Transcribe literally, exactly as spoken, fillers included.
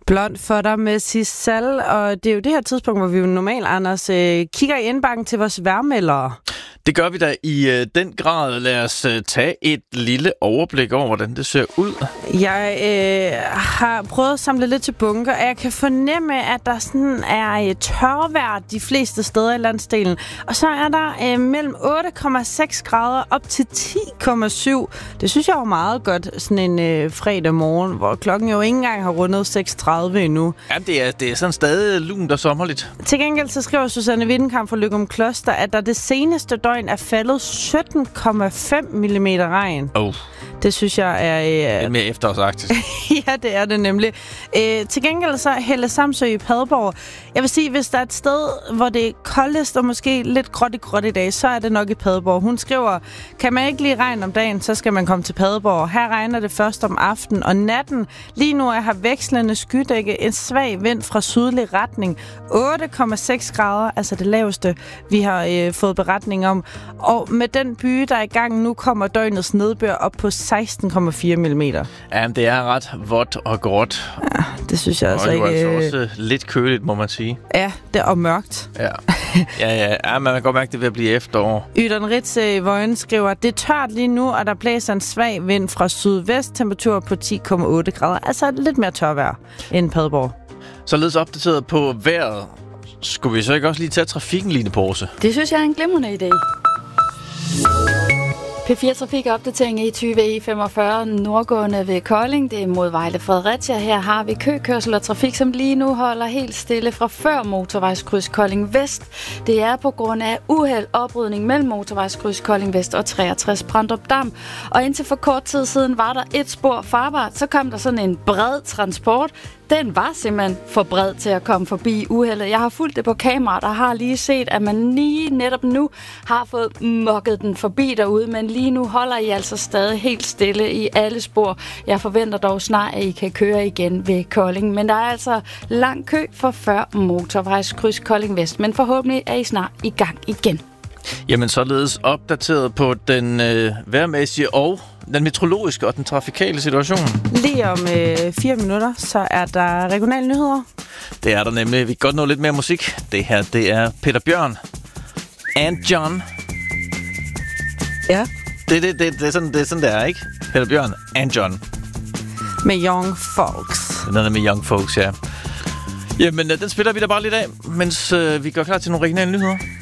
Blond for dig med Sissal, og det er jo det her tidspunkt, hvor vi jo normalt, Anders, øh, kigger i indbakken til vores vejrmeldere. Det gør vi da i øh, den grad. Lad os øh, tage et lille overblik over, hvordan det ser ud. Jeg øh, har prøvet at samle lidt til bunker, og jeg kan fornemme, at der sådan er tørvejr de fleste steder i landsdelen. Og så er der øh, mellem otte komma seks grader op til ti komma syv. Det synes jeg er meget godt, sådan en øh, fredag morgen, hvor klokken jo ikke engang har rundet seks tredive endnu. Ja, det er, det er sådan stadig lunt og sommerligt. Til gengæld så skriver Susanne Windenkamp fra Løgum Kloster, at der det seneste døgn er faldet sytten komma fem millimeter regn. Oh. Det synes jeg er... Øh... Lidt mere efterårsagtigt. Ja, det er det nemlig. Øh, til gengæld så Helle Samsø i Padborg. Jeg vil sige, hvis der er et sted, hvor det er koldest og måske lidt gråt i gråt i dag, så er det nok i Padborg. Hun skriver, kan man ikke lide regn om dagen, så skal man komme til Padborg. Her regner det først om aftenen og natten. Lige nu er her vekslende skydække, en svag vind fra sydlig retning. otte komma seks grader, altså det laveste, vi har øh, fået beretning om. Og med den by, der er i gang nu, kommer døgnets nedbør op på seksten komma fire millimeter. Ja, det er ret vådt og gråt. Ja, det synes jeg altså og ikke... Og det er altså også lidt køligt, må man sige. Ja, det er og mørkt. Ja, ja, ja. ja man kan godt mærke, det ved at blive efterår. Ydern Ritz i Vøjen skriver, det er tørt lige nu, og der blæser en svag vind fra sydvest, temperatur på ti komma otte grader. Altså lidt mere tørvejr end Padborg. Således opdateret på vejret. Skulle vi så ikke også lige tage trafikken, Line Porse? Det synes jeg er en glimrende idé. P fire Trafik-opdatering E tyve E femogfyrre nordgående ved Kolding. Det er mod Vejle Fredericia. Her har vi køkørsel og trafik, som lige nu holder helt stille fra før motorvejskryds Kolding Vest. Det er på grund af uheld oprydning mellem motorvejskryds Kolding Vest og treogtres Brandrup Dam. Og indtil for kort tid siden var der et spor farbart. Så kom der sådan en bred transport. Den var simpelthen for bred til at komme forbi uheldet. Jeg har fulgt det på kameraet og har lige set, at man lige netop nu har fået mokket den forbi derude, men lige nu holder I altså stadig helt stille i alle spor. Jeg forventer dog snart, at I kan køre igen ved Kolding, men der er altså lang kø for før motorvejskryds Kolding Vest, men forhåbentlig er I snart i gang igen. Jamen således opdateret på den øh, vejrmæssige og den meteorologiske og den trafikale situation. Lige om øh, fire minutter, så er der regionale nyheder. Det er der nemlig. Vi kan godt nå lidt mere musik. Det her, det er Peter Bjørn and John. Ja. Det, det, det, det, er sådan, det er sådan, det er, ikke? Peter Bjørn and John. Med Young Folks. Den er med Young Folks, ja. Jamen, den spiller vi da bare lidt af, mens øh, vi går klar til nogle regionale nyheder.